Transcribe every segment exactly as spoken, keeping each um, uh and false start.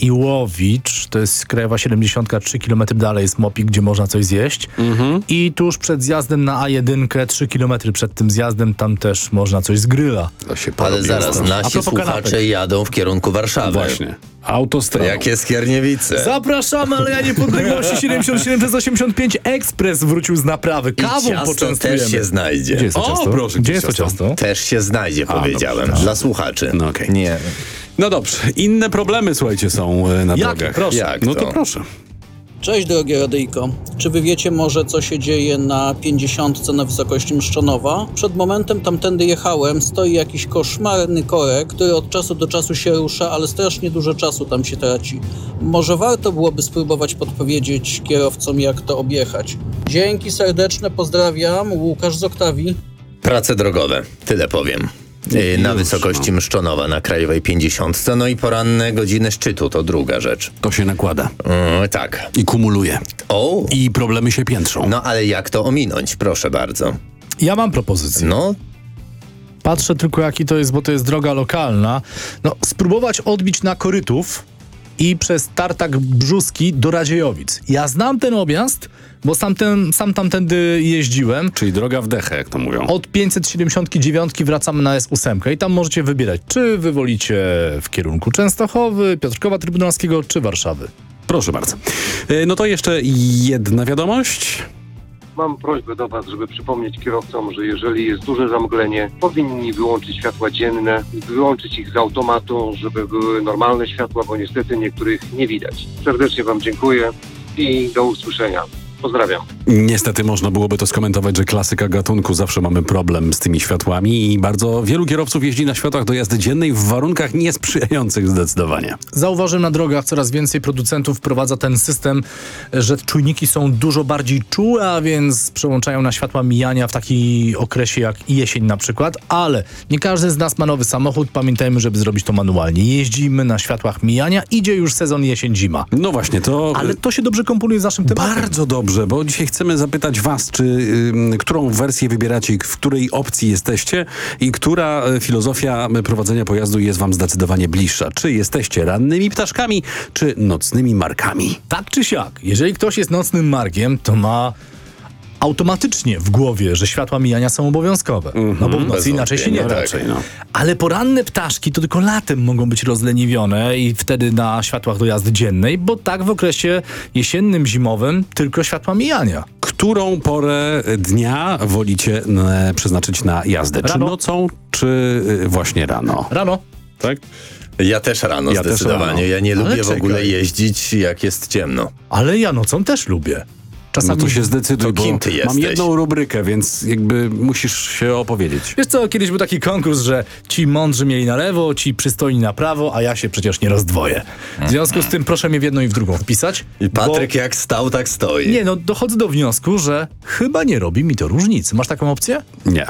i Łowicz, to jest Krajowa siedemdziesiąt trzy kilometry dalej jest Mopik, gdzie można coś zjeść. Mhm. I tuż przed zjazdem na A jeden, trzy kilometry przed tym zjazdem, tam też można coś z gryla. To się Ale zaraz, to. nasi słuchacze kanapek. jadą w kierunku Warszawy. Właśnie. Autostradą. Jakie Skierniewice. Zapraszamy, ale ja niepodległości siedemdziesiąt siedem przez osiemdziesiąt pięć Ekspres wrócił z naprawy. Kawą I ciasto poczęstujemy. też się znajdzie. Gdzie jest to O, ciasto? proszę, Gdzie jest to ciasto? Też się znajdzie, A, powiedziałem. dobrze, Dla słuchaczy. No okej. Nie. No dobrze, inne problemy, słuchajcie, są e, na Jakie? drogach. Proszę. Jak No to? to proszę. Cześć drogie radyjko. Czy wy wiecie może, co się dzieje na pięćdziesiątce na wysokości Mszczonowa? Przed momentem tamtędy jechałem, stoi jakiś koszmarny korek, który od czasu do czasu się rusza, ale strasznie dużo czasu tam się traci. Może warto byłoby spróbować podpowiedzieć kierowcom, jak to objechać. Dzięki serdeczne, pozdrawiam, Łukasz z Oktawii. Prace drogowe, tyle powiem. Yy, na Już, wysokości no. Mszczonowa na Krajowej pięćdziesiątce. No i poranne godziny szczytu, to druga rzecz. To się nakłada Yy, tak. i kumuluje. O, I problemy się piętrzą. no ale jak to ominąć? Proszę bardzo. Ja mam propozycję. No, Patrzę tylko, jaki to jest, bo to jest droga lokalna. No, spróbować odbić na Korytów i przez Tartak Brzuski do Radziejowic. Ja znam ten objazd, bo sam, ten, sam tamtędy jeździłem. Czyli droga w dechę, jak to mówią. Od pięćset siedemdziesiąt dziewięć wracamy na S osiem i tam możecie wybierać, czy wy wolicie w kierunku Częstochowy, Piotrkowa Trybunalskiego, czy Warszawy. Proszę bardzo. E, No to jeszcze jedna wiadomość. Mam prośbę do Was, żeby przypomnieć kierowcom, że jeżeli jest duże zamglenie, powinni wyłączyć światła dzienne, wyłączyć ich z automatu, żeby były normalne światła, bo niestety niektórych nie widać. Serdecznie Wam dziękuję i do usłyszenia. Pozdrawiam. Niestety można byłoby to skomentować, że klasyka gatunku, zawsze mamy problem z tymi światłami i bardzo wielu kierowców jeździ na światłach do jazdy dziennej w warunkach niesprzyjających zdecydowanie. Zauważyłem na drogach, coraz więcej producentów wprowadza ten system, że czujniki są dużo bardziej czułe, a więc przełączają na światła mijania w takim okresie jak jesień na przykład, ale nie każdy z nas ma nowy samochód. Pamiętajmy, żeby zrobić to manualnie. Jeździmy na światłach mijania, idzie już sezon jesień-zima. No właśnie, to... Ale to się dobrze komponuje z naszym tematem. Bardzo dobrze, bo dzisiaj chcemy zapytać was, czy y, którą wersję wybieracie, w której opcji jesteście i która y, filozofia prowadzenia pojazdu jest wam zdecydowanie bliższa. Czy jesteście rannymi ptaszkami, czy nocnymi markami? Tak czy siak, jeżeli ktoś jest nocnym markiem, to ma automatycznie w głowie, że światła mijania są obowiązkowe. Mm-hmm, no bo w nocy inaczej się nie no da. raczej, no. Ale poranne ptaszki to tylko latem mogą być rozleniwione i wtedy na światłach do jazdy dziennej, bo tak w okresie jesiennym, zimowym tylko światła mijania. Którą porę dnia wolicie e, przeznaczyć na jazdę? Rano. Czy nocą, czy y, właśnie rano? Rano. Tak? Ja też rano Ja też zdecydowanie. rano. Ja nie Ale lubię w ogóle czekaj. jeździć, jak jest ciemno. Ale ja nocą też lubię. No Czasami... to się zdecyduj, To kim bo ty mam jesteś? jedną rubrykę, więc jakby musisz się opowiedzieć. Wiesz co, kiedyś był taki konkurs, że ci mądrzy mieli na lewo, ci przystojni na prawo, a ja się przecież nie rozdwoję. W związku z tym proszę mnie w jedną i w drugą wpisać. I Patryk bo... jak stał, tak stoi. Nie, no dochodzę do wniosku, że chyba nie robi mi to różnicy. Masz taką opcję? Nie.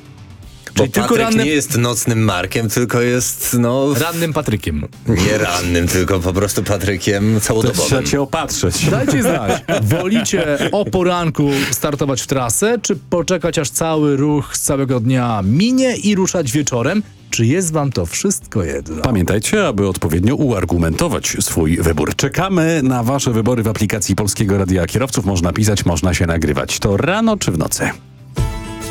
Bo Czyli tylko Patryk rannym, nie jest nocnym Markiem, tylko jest, no, rannym Patrykiem. nie rannym, tylko po prostu Patrykiem To całodobowym. trzeba cię opatrzeć. Dajcie znać, wolicie o poranku startować w trasę, czy poczekać aż cały ruch z całego dnia minie i ruszać wieczorem? Czy jest wam to wszystko jedno? Pamiętajcie, aby odpowiednio uargumentować swój wybór. Czekamy na wasze wybory w aplikacji Polskiego Radia Kierowców. Można pisać, można się nagrywać. To rano czy w nocy?